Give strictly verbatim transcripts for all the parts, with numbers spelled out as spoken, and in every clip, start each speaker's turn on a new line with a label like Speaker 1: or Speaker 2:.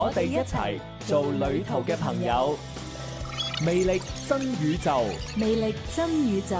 Speaker 1: 我哋一齊做旅途嘅朋友，魅力新宇宙，
Speaker 2: 魅力新宇宙。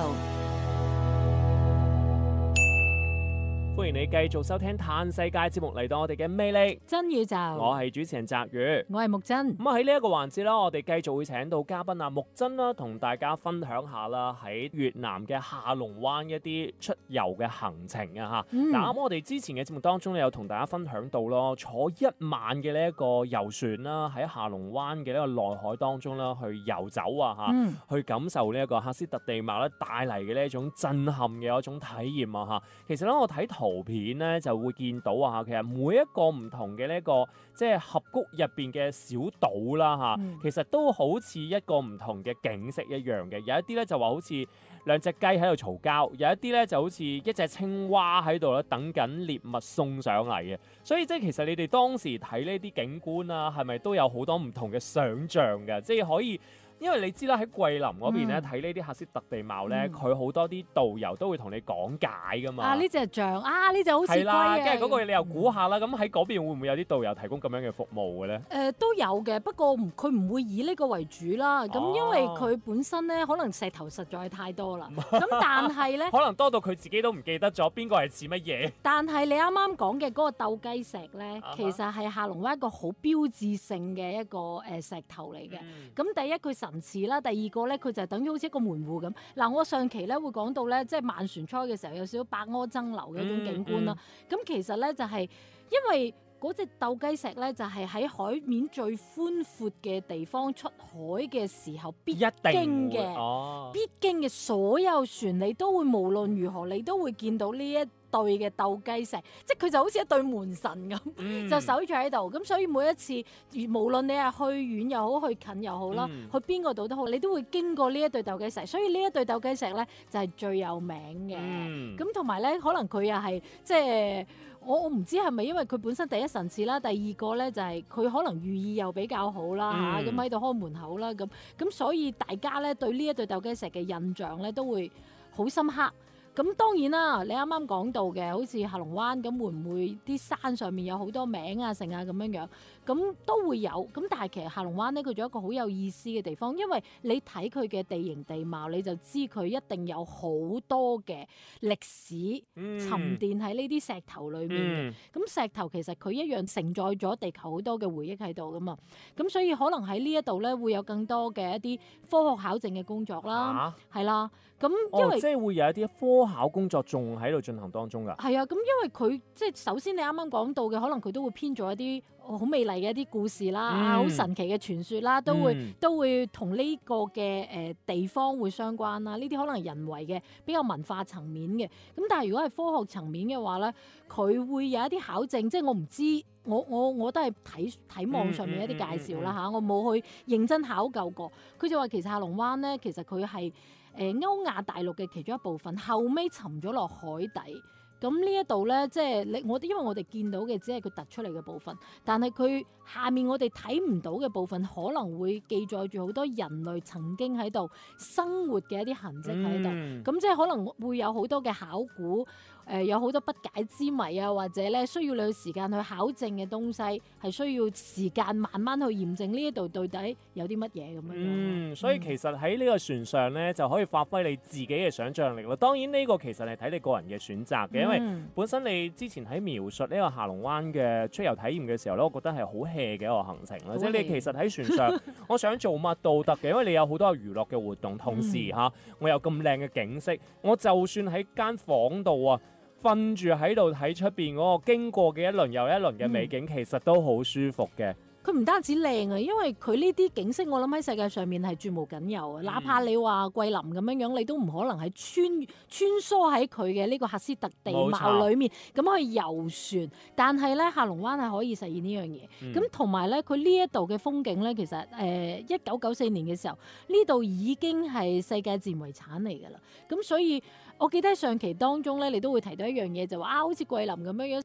Speaker 1: 歡迎你繼續收聽《嘆世界》節目，嚟到我哋嘅魅力
Speaker 2: 真宇宙。
Speaker 1: 我係主持人澤宇，
Speaker 2: 我係木真。
Speaker 1: 咁啊喺呢一個環節啦，我哋繼續會請到嘉賓啊木真啦，同大家分享下啦喺越南嘅下龍灣一啲出遊嘅行程啊嚇。嗱咁、嗯、我哋之前嘅節目當中有同大家分享到咯，坐一晚嘅呢一個遊船啦，喺下龍灣嘅呢個內海當中啦去遊走啊嚇，嗯、去感受呢一個喀斯特地貌咧帶嚟嘅呢一種震撼嘅一種體驗啊嚇。其實咧我睇圖片咧就會見到啊，其實每一個唔同嘅呢一個即係峽谷入邊嘅小島啦嚇，嗯、其實都好似一個唔同嘅景色一樣嘅。有一啲咧就話好似兩隻雞喺度嘈交，有一啲咧就好似一隻青蛙喺度咧等緊獵物送上嚟嘅。所以即係其實你哋當時睇呢啲景觀啊，係咪都有好多唔同嘅想像嘅？即係可以。因為你知啦，喺桂林嗰邊咧睇呢啲喀斯特地貌咧，佢好、嗯、多啲導遊都會同你講解噶嘛。啊，
Speaker 2: 呢隻象啊，呢隻好似龜啊。
Speaker 1: 跟住嗰個你又估下啦，咁喺嗰邊會唔會有啲導遊提供咁樣嘅服務嘅咧？誒、
Speaker 2: 呃，都有嘅，不過佢唔會以呢個為主啦。咁、啊、因為佢本身咧，可能石頭實在係太多啦。咁但係咧，
Speaker 1: 可能多到佢自己都唔記得咗邊個係似乜嘢。
Speaker 2: 但係你啱啱講嘅嗰個鬥雞石咧，啊、哈其實係下龍灣一個好標誌性嘅一個誒石頭嚟嘅。咁、嗯、第一佢神似啦，第二個咧佢就等於好似一個門戶咁。嗱，我上期咧會講到咧，即係萬船初嘅時候有少少百舸爭流嘅一種景觀啦。咁、嗯嗯、其實咧就係因為嗰隻鬥雞石咧，就係喺海面最寬闊嘅地方出海嘅時候必經嘅，哦、必經嘅所有船你都會無論如何你都會見到呢一對嘅鬥雞石，即係佢就好似一對門神咁，嗯、就守住喺度。咁所以每一次，無論你係去遠又好，去近又好啦，嗯、去邊個度都好，你都會經過呢一對鬥雞石。所以呢一對鬥雞石咧就係、是、最有名嘅。咁同埋咧，可能佢又係即係我我唔知係咪因為佢本身第一神似啦，第二個咧就係、是、佢可能寓意又比較好啦嚇，咁喺度開門口啦，咁咁所以大家咧對呢一對鬥雞石嘅印象咧都會好深刻。咁當然啦，你啱啱講到嘅，好似下龍灣咁，會唔會啲山上面有好多名啊、城啊咁樣樣？咁都會有。咁但係其實下龍灣呢，佢仲有一個好有意思嘅地方，因為你睇佢嘅地形地貌，你就知佢一定有好多嘅歷史沉澱喺呢啲石頭裏面嘅。咁、嗯、石頭其實佢一樣承載咗地球好多嘅回憶喺度噶嘛。咁所以可能喺呢一度咧，會有更多嘅一啲科學考證嘅工作啦，係、啊、啦。咁因為、哦、即
Speaker 1: 係會有一啲科考工作仲喺度進行當中㗎。
Speaker 2: 係啊，咁因為佢即係首先你啱啱講到嘅，可能佢都會編咗一啲好美麗嘅一啲故事啦，好、嗯、神奇嘅傳說啦，都會、嗯、都會同呢個嘅誒地方會相關啦。呢啲可能係人為嘅比較文化層面嘅。咁但係如果係科學層面嘅話咧，佢會有一啲考證，即係我唔知，我我我都係睇睇網上面一啲介紹啦嚇，我冇去認真考究過。佢就話其實下龍灣咧，其實佢係誒歐亞大陸嘅其中一部分，後尾沉咗落海底。咁呢一度咧，即係你我，因為我哋見到嘅只係佢突出嚟嘅部分，但係佢下面我哋睇唔到嘅部分，可能會記載住好多人類曾經喺度生活嘅一啲痕跡喺度。咁、嗯、即係可能會有好多嘅考古，誒、呃、有好多不解之謎啊，或者咧需要你去時間去考證嘅東西，係需要時間慢慢去驗證呢一度到底有啲乜嘢咁樣。
Speaker 1: 嗯，所以其實喺呢個船上咧，就可以發揮你自己嘅想像力咯。當然呢個其實係睇你個人嘅選擇嘅。嗯因為本身你之前喺描述呢個下龍灣嘅出遊體驗嘅時候咧，我覺得係好 hea 嘅一個行程啦。即係你其實喺船上，我想做乜都得嘅，因為你有好多娛樂嘅活動，同時嚇、嗯、我有咁靚嘅景色，我就算喺間房度啊瞓住喺度睇出邊嗰個經過嘅一輪又一輪嘅美景，嗯、其實都好舒服嘅。
Speaker 2: 佢唔單止靚啊，因為佢呢啲景色，我諗喺世界上面係絕無僅有啊！嗯、哪怕你話桂林咁樣樣，你都唔可能係穿穿梭喺佢嘅呢個喀斯特地貌裏面咁錯去遊船。但係咧，下龍灣係可以實現呢樣嘢。咁同埋咧，佢呢一度嘅風景咧，其實誒一九九四年嘅時候，呢度已經係世界自然遺產嚟㗎啦。咁所以，我記得喺上期當中咧，你都會提到一樣嘢，就話啊，好似桂林咁樣樣。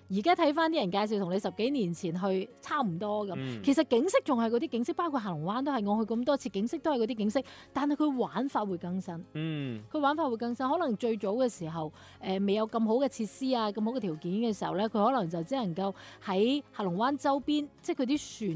Speaker 2: 而家睇翻啲人介紹，同你十幾年前去差唔多咁。
Speaker 1: 嗯
Speaker 2: 其實景色仲係嗰啲景色，包括下龍灣都係我去咁多次，景色都係嗰啲景色，但係佢玩法會更新。
Speaker 1: 嗯
Speaker 2: 佢玩法會更新，可能最早嘅時候，誒、呃、未有咁好嘅設施啊，咁好嘅條件嘅時候咧，佢可能就只能夠喺下龍灣周邊，即係佢啲船。